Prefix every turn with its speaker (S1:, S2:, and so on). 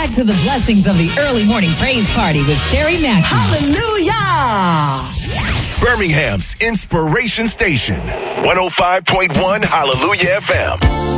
S1: back to the blessings of the early morning praise party with Sherry Mackey.
S2: Hallelujah!
S3: Birmingham's Inspiration Station, 105.1 Hallelujah FM.